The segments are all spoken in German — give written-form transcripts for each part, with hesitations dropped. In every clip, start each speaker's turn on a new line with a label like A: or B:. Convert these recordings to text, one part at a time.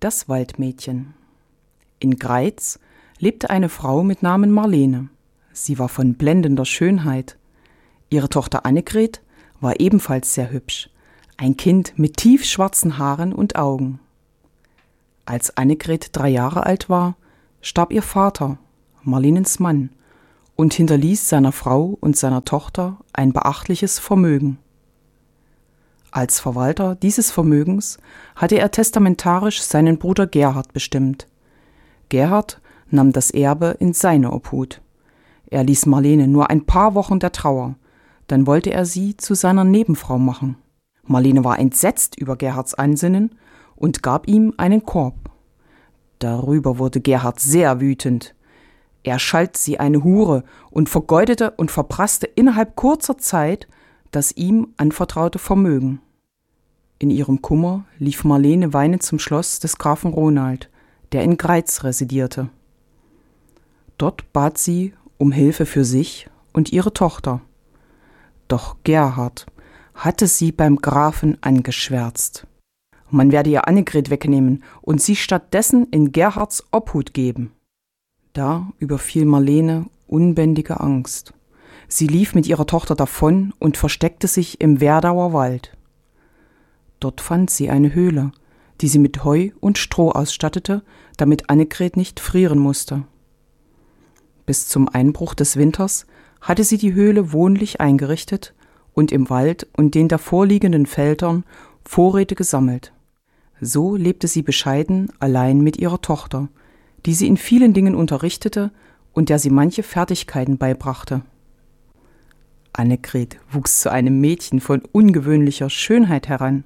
A: Das Waldmädchen. In Greiz lebte eine Frau mit Namen Marlene. Sie war von blendender Schönheit. Ihre Tochter Annegret war ebenfalls sehr hübsch, ein Kind mit tiefschwarzen Haaren und Augen. Als Annegret 3 Jahre alt war, starb ihr Vater, Marlenens Mann, und hinterließ seiner Frau und seiner Tochter ein beachtliches Vermögen. Als Verwalter dieses Vermögens hatte er testamentarisch seinen Bruder Gerhard bestimmt. Gerhard nahm das Erbe in seine Obhut. Er ließ Marlene nur ein paar Wochen der Trauer, dann wollte er sie zu seiner Nebenfrau machen. Marlene war entsetzt über Gerhards Ansinnen und gab ihm einen Korb. Darüber wurde Gerhard sehr wütend. Er schalt sie eine Hure und vergeudete und verprasste innerhalb kurzer Zeit das ihm anvertraute Vermögen. In ihrem Kummer lief Marlene weinend zum Schloss des Grafen Ronald, der in Greiz residierte. Dort bat sie um Hilfe für sich und ihre Tochter. Doch Gerhard hatte sie beim Grafen angeschwärzt. Man werde ihr Annegret wegnehmen und sie stattdessen in Gerhards Obhut geben. Da überfiel Marlene unbändige Angst. Sie lief mit ihrer Tochter davon und versteckte sich im Werdauer Wald. Dort fand sie eine Höhle, die sie mit Heu und Stroh ausstattete, damit Annegret nicht frieren musste. Bis zum Einbruch des Winters hatte sie die Höhle wohnlich eingerichtet und im Wald und den davorliegenden Feldern Vorräte gesammelt. So lebte sie bescheiden allein mit ihrer Tochter, die sie in vielen Dingen unterrichtete und der sie manche Fertigkeiten beibrachte. Annegret wuchs zu einem Mädchen von ungewöhnlicher Schönheit heran.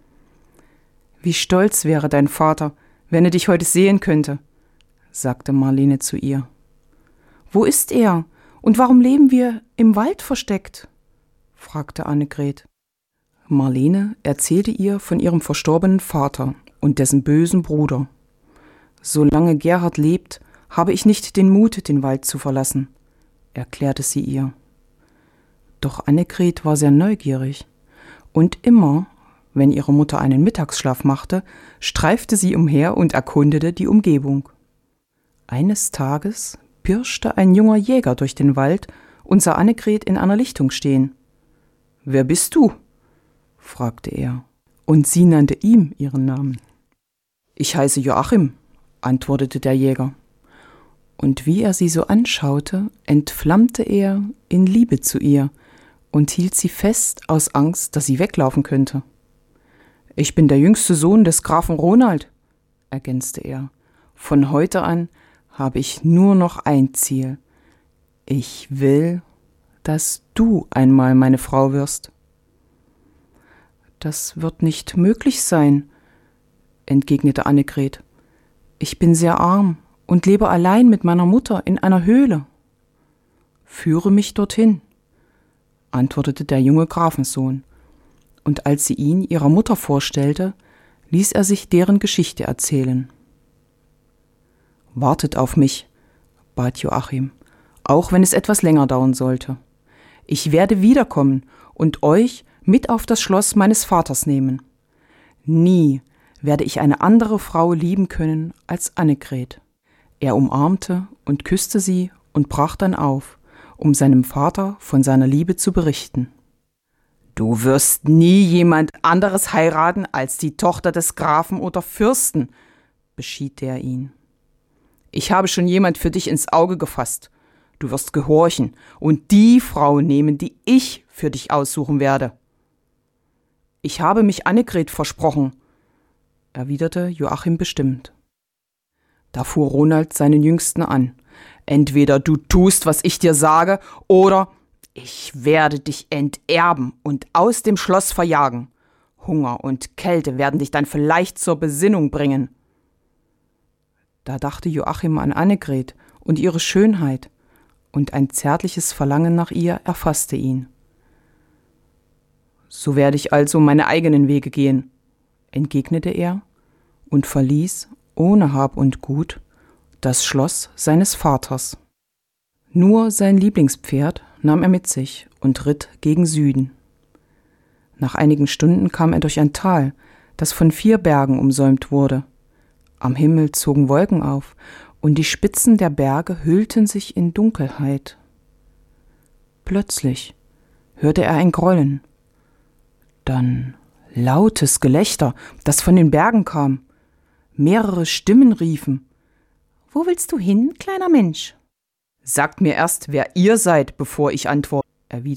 A: »Wie stolz wäre dein Vater, wenn er dich heute sehen könnte«, sagte Marlene zu ihr. »Wo ist er? Und warum leben wir im Wald versteckt?« fragte Annegret. Marlene erzählte ihr von ihrem verstorbenen Vater und dessen bösen Bruder. »Solange Gerhard lebt, habe ich nicht den Mut, den Wald zu verlassen«, erklärte sie ihr. Doch Annegret war sehr neugierig und immer, wenn ihre Mutter einen Mittagsschlaf machte, streifte sie umher und erkundete die Umgebung. Eines Tages pirschte ein junger Jäger durch den Wald und sah Annegret in einer Lichtung stehen. »Wer bist du?« fragte er, und sie nannte ihm ihren Namen. »Ich heiße Joachim«, antwortete der Jäger. Und wie er sie so anschaute, entflammte er in Liebe zu ihr und hielt sie fest aus Angst, dass sie weglaufen könnte. »Ich bin der jüngste Sohn des Grafen Ronald«, ergänzte er. »Von heute an habe ich nur noch ein Ziel. Ich will, dass du einmal meine Frau wirst.« »Das wird nicht möglich sein«, entgegnete Annegret. »Ich bin sehr arm und lebe allein mit meiner Mutter in einer Höhle.« »Führe mich dorthin«, antwortete der junge Grafensohn. Und als sie ihn ihrer Mutter vorstellte, ließ er sich deren Geschichte erzählen. »Wartet auf mich«, bat Joachim, »auch wenn es etwas länger dauern sollte. Ich werde wiederkommen und euch mit auf das Schloss meines Vaters nehmen. Nie werde ich eine andere Frau lieben können als Annegret.« Er umarmte und küsste sie und brach dann auf, um seinem Vater von seiner Liebe zu berichten. »Du wirst nie jemand anderes heiraten als die Tochter des Grafen oder Fürsten«, beschied er ihn. »Ich habe schon jemand für dich ins Auge gefasst. Du wirst gehorchen und die Frau nehmen, die ich für dich aussuchen werde.« »Ich habe mich Annegret versprochen«, erwiderte Joachim bestimmt. Da fuhr Ronald seinen Jüngsten an. »Entweder du tust, was ich dir sage, oder ich werde dich enterben und aus dem Schloss verjagen. Hunger und Kälte werden dich dann vielleicht zur Besinnung bringen.« Da dachte Joachim an Annegret und ihre Schönheit, und ein zärtliches Verlangen nach ihr erfasste ihn. »So werde ich also meine eigenen Wege gehen«, entgegnete er und verließ, ohne Hab und Gut, das Schloss seines Vaters. Nur sein Lieblingspferd nahm er mit sich und ritt gegen Süden. Nach einigen Stunden kam er durch ein Tal, das von 4 Bergen umsäumt wurde. Am Himmel zogen Wolken auf, und die Spitzen der Berge hüllten sich in Dunkelheit. Plötzlich hörte er ein Grollen, dann lautes Gelächter, das von den Bergen kam. Mehrere Stimmen riefen: »Wo willst du hin, kleiner Mensch?« »Sagt mir erst, wer ihr seid, bevor ich antworte«, erwiderte